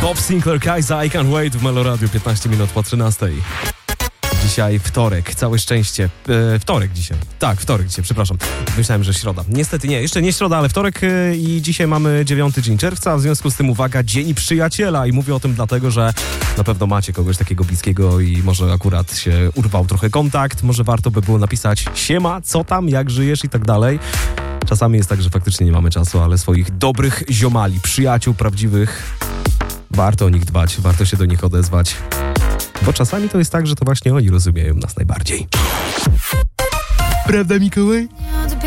Bob Sinclair, Kaiza, I Can't Wait w Meloradiu, 15 minut po 13. Dzisiaj wtorek, całe szczęście. Wtorek dzisiaj. Tak, wtorek dzisiaj, przepraszam. Myślałem, że środa. Niestety nie, jeszcze nie środa, ale wtorek i dzisiaj mamy 9 dzień czerwca. W związku z tym uwaga, Dzień Przyjaciela. I mówię o tym dlatego, że na pewno macie kogoś takiego bliskiego i może akurat się urwał trochę kontakt. Może warto by było napisać siema, co tam, jak żyjesz i tak dalej. Czasami jest tak, że faktycznie nie mamy czasu, ale swoich dobrych ziomali, przyjaciół prawdziwych, warto o nich dbać, warto się do nich odezwać. Bo czasami to jest tak, że to właśnie oni rozumieją nas najbardziej. Prawda, Mikołaj?